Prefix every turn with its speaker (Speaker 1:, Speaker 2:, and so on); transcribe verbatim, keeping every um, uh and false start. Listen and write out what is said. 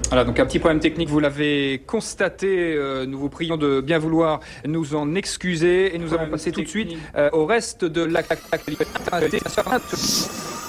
Speaker 1: Voilà, donc un petit problème technique, vous l'avez constaté, euh, nous vous prions de bien vouloir nous en excuser et nous allons passer tout de suite euh, au reste de l'actualité.